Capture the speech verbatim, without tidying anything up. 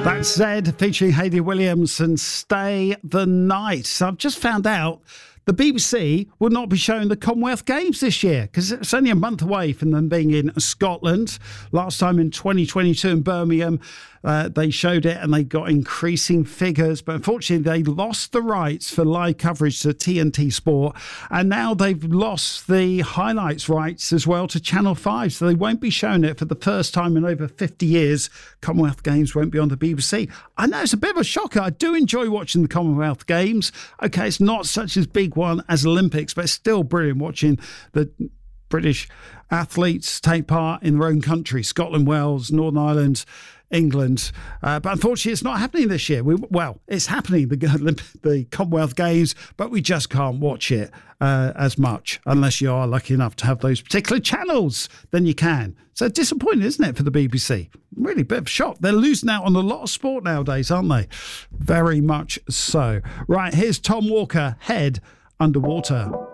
That's Zed featuring Hayley Williams and Stay the Night. So I've just found out the B B C will not be showing the Commonwealth Games this year because it's only a month away from them being in Scotland. Last time in twenty twenty-two in Birmingham, uh, they showed it and they got increasing figures. But unfortunately, they lost the rights for live coverage to T N T Sport. And now they've lost the highlights rights as well to Channel five. So they won't be showing it for the first time in over fifty years. Commonwealth Games won't be on the B B C. I know it's a bit of a shocker. I do enjoy watching the Commonwealth Games. Okay, it's not such as big one as Olympics, but it's still brilliant watching the British athletes take part in their own country, Scotland, Wales, Northern Ireland, England. Uh, but unfortunately, it's not happening this year. We, well, it's happening, the, the Commonwealth Games, but we just can't watch it uh, as much unless you are lucky enough to have those particular channels. Then you can. So disappointing, isn't it, for the B B C? Really a bit of a shock. They're losing out on a lot of sport nowadays, aren't they? Very much so. Right, here's Tom Walker, Head Underwater.